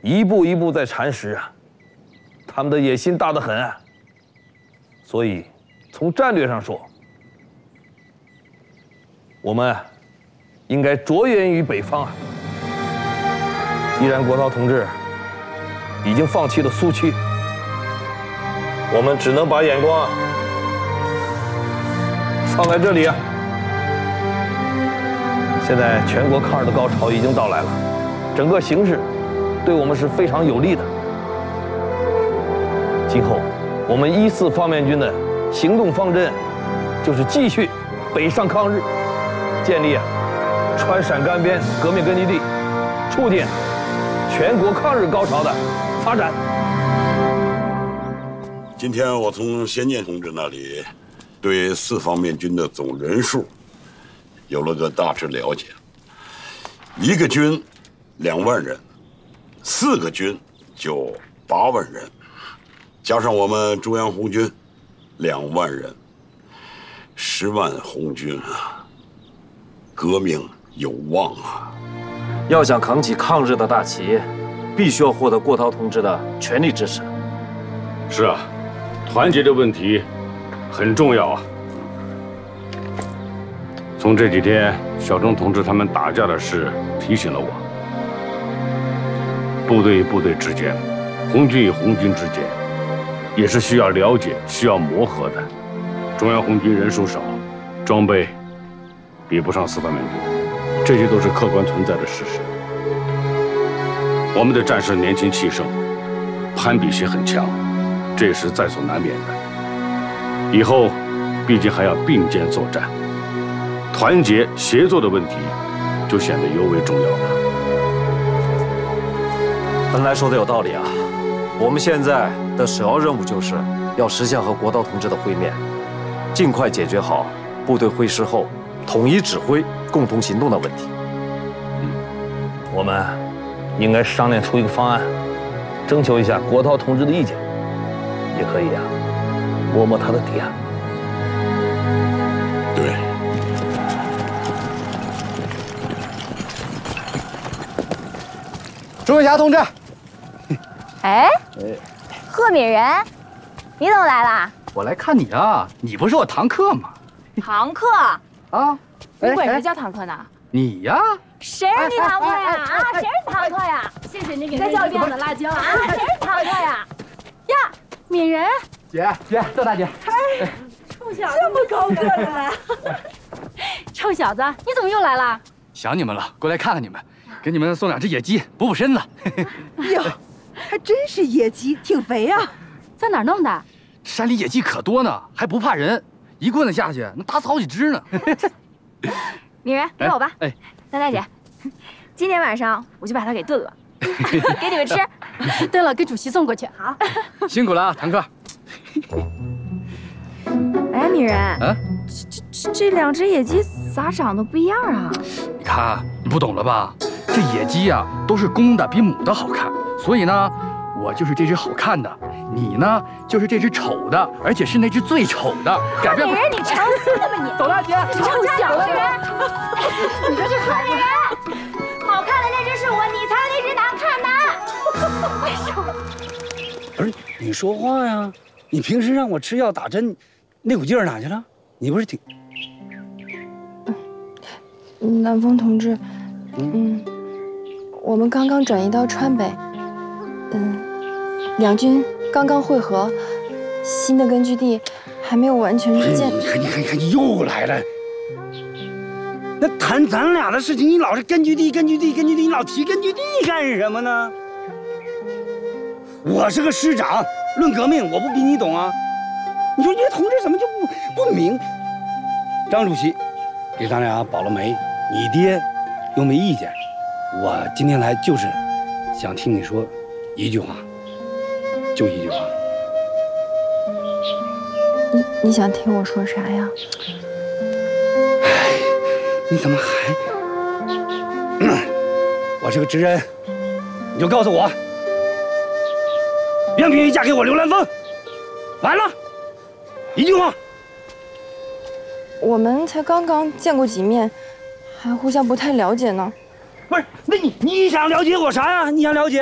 一步一步在蚕食啊，他们的野心大得很啊。所以，从战略上说，我们应该着眼于北方啊。既然国焘同志已经放弃了苏区，我们只能把眼光放在这里啊。现在全国抗日的高潮已经到来了，整个形势对我们是非常有利的。今后我们1·4方面军的行动方针就是继续北上抗日，建立川陕赣边革命根据地，促进全国抗日高潮的发展。 今天我从先念同志那里对4方面军的总人数有了个大致了解。1个军2万人，4个军就8万人，加上我们中央红军2万人，10万红军啊，革命有望啊！ 要想扛起抗日的大旗，必须要获得郭涛同志的全力支持。 是啊，团结的问题很重要啊。从这几天小郑同志他们打架的事提醒了我，部队与部队之间，红军与红军之间，也是需要了解、需要磨合的。中央红军人数少，装备比不上4方面军，这些都是客观存在的事实。我们的战士年轻气盛，攀比心很强，这也是在所难免的。以后毕竟还要并肩作战，团结协作的问题就显得尤为重要了。 本来说的有道理啊，我们现在的首要任务就是要实现和国焘同志的会面，尽快解决好部队会师后统一指挥、共同行动的问题。 我们应该商量出一个方案，征求一下国焘同志的意见，也可以啊，摸摸他的底啊。 对。 朱伟霞同志， 哎，贺敏仁，你怎么来啦？ 我来看你啊，你不是我堂客吗？ 堂客啊？ 你管谁叫堂客呢？ 你呀？ 谁是你堂客呀？啊，谁是堂客呀？谢谢你给再叫一遍我的辣椒啊！谁是堂客呀？呀，敏仁， 姐，窦大姐， 哎，臭小子，这么高个的了！臭小子，你怎么又来了？ 想你们了，过来看看你们，给你们送2只野鸡补补身子。 哟，还真是野鸡，挺肥呀！ 在哪儿弄的？ 山里野鸡可多呢，还不怕人，一棍子下去能打死好几只呢。 敏仁，给我吧。 哎， 三大姐，今天晚上我就把它给炖了，给你们吃。 炖了，给主席送过去。 好， 辛苦了啊，堂客。 哎，敏仁， 啊， 这2只野鸡咋长得不一样啊？ 你看，你不懂了吧？这野鸡呀，都是公的比母的好看，所以呢，我就是这只好看的，你呢就是这只丑的，而且是那只最丑的。改变。 敏仁，你成心的吧你？ 董大姐， 你臭小子！你这是何敏仁？好看的那只是我，你才那只难看的。为什么？ 不是你说话呀？你平时让我吃药打针，那股劲儿哪去了？你不是挺…… 南风同志，我们刚刚转移到川北，两军刚刚会合，新的根据地还没有完全建。 你又来了。那谈咱俩的事情，你老是根据地，你老提根据地干什么呢？我是个师长，论革命我不比你懂啊。你说这同志怎么就不明？张主席给咱俩保了媒，你爹又没意见。我今天来就是想听你说一句话，就一句话。 你想听我说啥呀？ 你怎么还？我是个直人，你就告诉我，愿不愿意嫁给我刘兰凤？完了，一句话。 我们才刚刚见过几面，还互相不太了解呢。 不是，那你想了解我啥呀？你想了解？